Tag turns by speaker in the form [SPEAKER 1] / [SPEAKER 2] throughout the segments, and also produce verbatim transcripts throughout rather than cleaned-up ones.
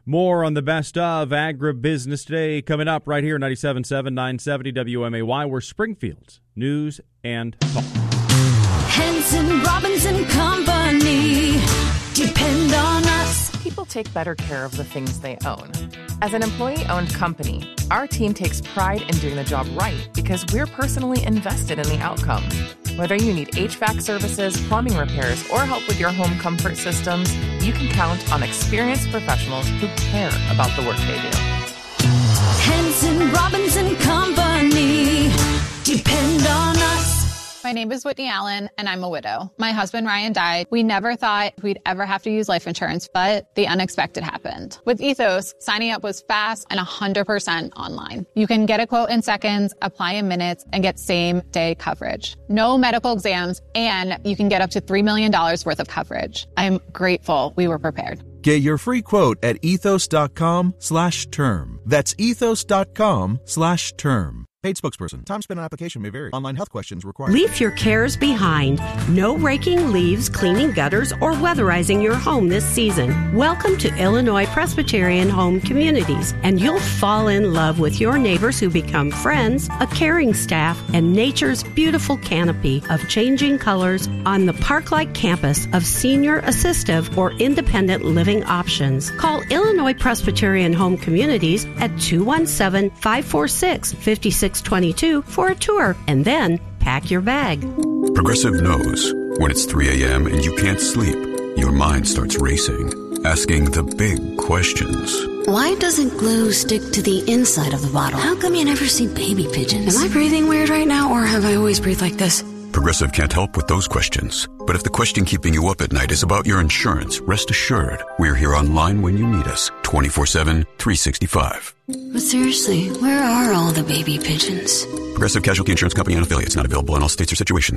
[SPEAKER 1] More on the best of Agribusiness Today coming up right here, ninety-seven point seven, nine seventy W M A Y. We're Springfield's News and Talk.
[SPEAKER 2] Hanson, Robbins and Company. Depend on us.
[SPEAKER 3] People take better care of the things they own. As an employee-owned company, our team takes pride in doing the job right because we're personally invested in the outcome. Whether you need H V A C services, plumbing repairs, or help with your home comfort systems, you can count on experienced professionals who care about the work they do.
[SPEAKER 2] Hanson, Robbins and Company. Depend on us.
[SPEAKER 4] My name is Whitney Allen, and I'm a widow. My husband, Ryan, died. We never thought we'd ever have to use life insurance, but the unexpected happened. With Ethos, signing up was fast and one hundred percent online. You can get a quote in seconds, apply in minutes, and get same-day coverage. No medical exams, and you can get up to three million dollars worth of coverage. I'm grateful we were prepared.
[SPEAKER 5] Get your free quote at ethos.com slash term. That's ethos.com slash term. Paid spokesperson. Time spent on application may vary. Online health questions required.
[SPEAKER 6] Leave your cares behind. No raking leaves, cleaning gutters, or weatherizing your home this season. Welcome to Illinois Presbyterian Home Communities, and you'll fall in love with your neighbors who become friends, a caring staff, and nature's beautiful canopy of changing colors on the park-like campus of senior assistive or independent living options. Call Illinois Presbyterian Home Communities at two one seven, five four six, five six two two for a tour, and then pack your bag.
[SPEAKER 7] Progressive knows when it's three a.m. and you can't sleep, your mind starts racing, asking the big questions.
[SPEAKER 8] Why doesn't glue stick to the inside of the bottle? How come you never see baby pigeons? Am I breathing weird right now, or have I always breathed like this?
[SPEAKER 7] Progressive can't help with those questions. But if the question keeping you up at night is about your insurance, rest assured, we're here online when you need us, twenty-four seven, three sixty-five.
[SPEAKER 8] But seriously, where are all the baby pigeons?
[SPEAKER 7] Progressive Casualty Insurance Company and affiliates, not available in all states or situations.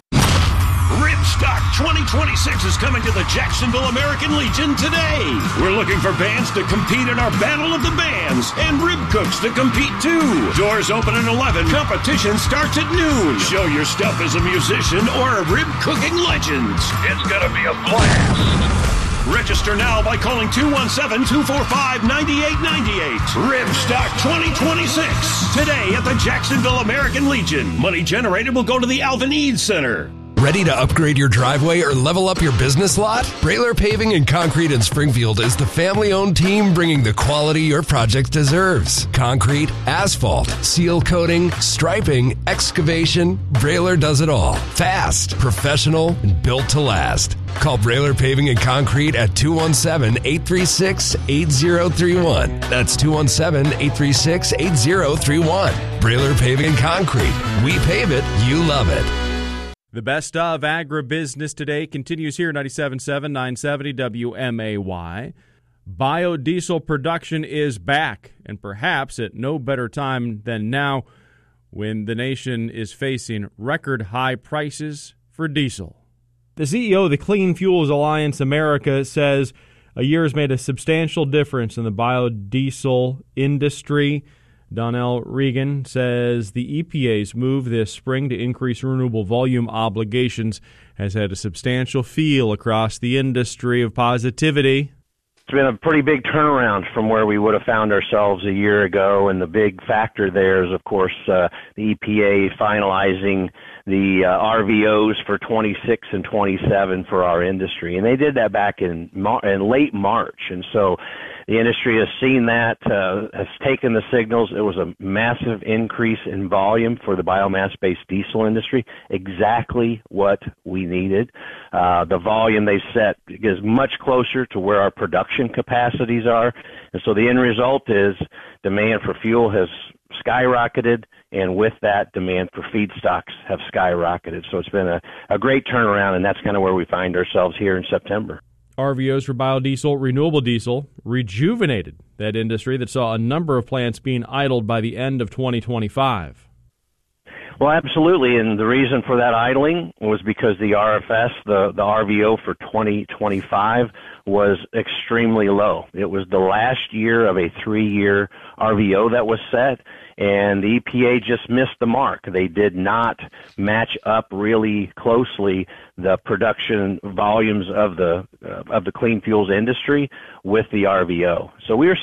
[SPEAKER 9] Ribstock twenty twenty-six is coming to the Jacksonville American Legion today. We're looking for bands to compete in our Battle of the Bands and rib cooks to compete too. Doors open at eleven. Competition starts at noon. Show your stuff as a musician or a rib cooking legend. It's gonna be a blast. Register now by calling two one seven, two four five, nine eight nine eight. Ribstock twenty twenty-six. Today at the Jacksonville American Legion. Money generated will go to the Alvin Eads Center.
[SPEAKER 10] Ready to upgrade your driveway or level up your business lot? Brailer Paving and Concrete in Springfield is the family-owned team bringing the quality your project deserves. Concrete, asphalt, seal coating, striping, excavation, Brailer does it all. Fast, professional, and built to last. Call Brailer Paving and Concrete at two one seven, eight three six, eight zero three one. That's two one seven, eight three six, eight zero three one. Brailer Paving and Concrete. We pave it, you love it.
[SPEAKER 1] The best of Agribusiness Today continues here, ninety-seven point seven, nine seventy W M A Y. Biodiesel production is back, and perhaps at no better time than now when the nation is facing record high prices for diesel. The C E O of the Clean Fuels Alliance America says a year has made a substantial difference in the biodiesel industry. Donnell Regan says the E P A's move this spring to increase renewable volume obligations has had a substantial feel across the industry of positivity.
[SPEAKER 11] It's been a pretty big turnaround from where we would have found ourselves a year ago, and the big factor there is, of course, uh, the E P A finalizing the uh, R V Os for twenty-six and twenty-seven for our industry, and they did that back in, Mar- in late March, and so the industry has seen that, uh, has taken the signals. It was a massive increase in volume for the biomass-based diesel industry, exactly what we needed. Uh, the volume they set is much closer to where our production capacities are. And so the end result is demand for fuel has skyrocketed, and with that, demand for feedstocks have skyrocketed. So it's been a, a great turnaround, and that's kind of where we find ourselves here in September.
[SPEAKER 1] R V Os for biodiesel, renewable diesel, rejuvenated that industry that saw a number of plants being idled by the end of twenty twenty-five.
[SPEAKER 11] Well, absolutely, and the reason for that idling was because the R F S, the, the R V O for twenty twenty-five, was extremely low. It was the last year of a three-year R V O that was set, and the E P A just missed the mark. They did not match up really closely the production volumes of the uh, of the clean fuels industry with the R V O. So we were